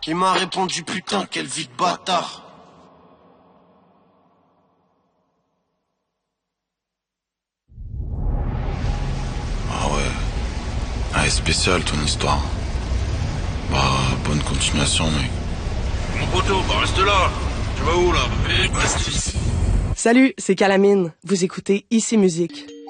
Qui m'a répondu putain, quelle vie de bâtard. Ah ouais. Ah, spécial ton histoire. Bah, bonne continuation, mec. Mon poteau, bah reste là. Tu vas où là? Reste ici. Salut, c'est Calamine. Vous écoutez Ici Musique.